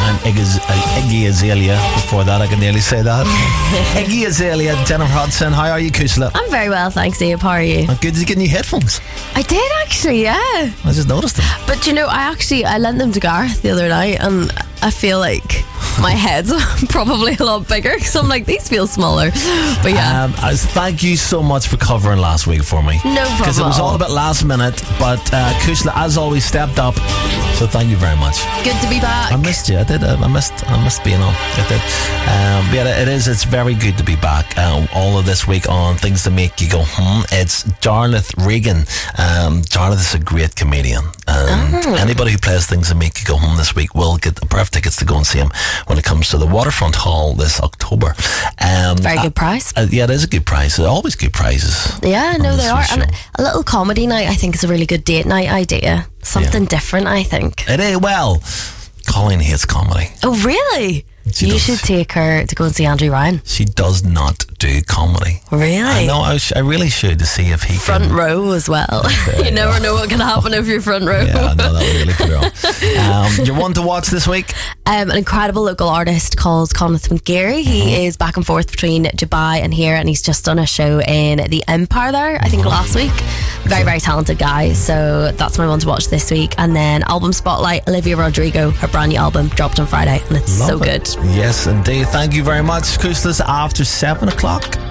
and Iggy Azalea. Before that, I can nearly say that. Iggy Azalea, Jennifer Hudson. How are you, Kusla? I'm very well, thanks, Dave. How are you? I'm good. Did you get new headphones? I did actually, yeah. I just noticed them. But you know, I lent them to Gareth the other night, and I feel like my head's probably a lot bigger because I'm like, these feel smaller. But yeah. Thank you so much for covering last week for me. No problem. Because it was all about last minute, but Kusla, as always, stepped up. So thank you very much. Good to be back. I missed you. I did. I missed being on. I did. Yeah, it's very good to be back. All of this week on Things to Make You Go It's Jarlath Regan. Jarlath is a great comedian. Anybody who plays Things to Make You Go Home this week will get a pair of tickets to go and see him when it comes to the Waterfront Hall this October. Very good price. Yeah, it is a good price. They're always good prizes. Yeah, no, they are. Show. And a little comedy night, I think, is a really good date night idea. Something different, I think. It is. Well, Colleen hates comedy. Oh, really? You should take her to go and see Andrew Ryan. She does not do comedy. Really? I know. I really should, to see if he front row as well. You never know what can happen if you're front row. Yeah, I know, that would really put her on. You're one to watch this week? An incredible local artist called Conrad McGarry. He is back and forth between Dubai and here, and he's just done a show in the Empire there, I think last week. Very, very talented guy. So that's my one to watch this week. And then album spotlight, Olivia Rodrigo, her brand new album dropped on Friday, and it's so good. Yes, indeed. Thank you very much. Kusla's after 7 o'clock.